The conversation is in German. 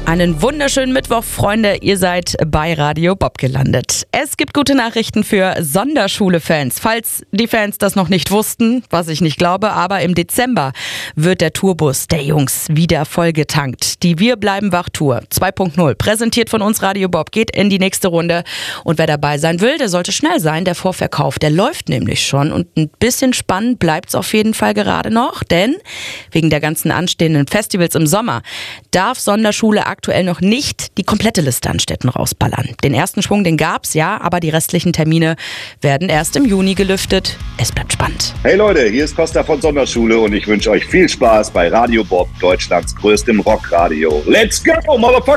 Einen wunderschönen Mittwoch, Freunde. Ihr seid bei Radio Bob gelandet. Es gibt gute Nachrichten für Sonderschule-Fans. Falls die Fans das noch nicht wussten, was ich nicht glaube, aber im Dezember wird der Tourbus der Jungs wieder vollgetankt. Die Wir bleiben wach Tour 2.0, präsentiert von uns Radio Bob, geht in die nächste Runde. Und wer dabei sein will, der sollte schnell sein. Der Vorverkauf, der läuft nämlich schon. Und ein bisschen spannend bleibt es auf jeden Fall gerade noch, denn wegen der ganzen anstehenden Festivals im Sommer darf Sonderschule aktuell noch nicht die komplette Liste an Städten rausballern. Den ersten Schwung, den gab's, ja, aber die restlichen Termine werden erst im Juni gelüftet. Es bleibt spannend. Hey Leute, hier ist Costa von Sonderschule und ich wünsche euch viel Spaß bei Radio Bob, Deutschlands größtem Rockradio. Let's go, motherfucker!